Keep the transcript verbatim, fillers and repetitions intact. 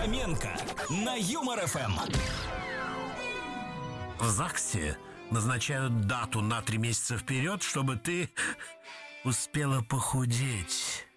Фоменко на Юмор ФМ. В ЗАГСе назначают дату на три месяца вперед, чтобы ты успела похудеть.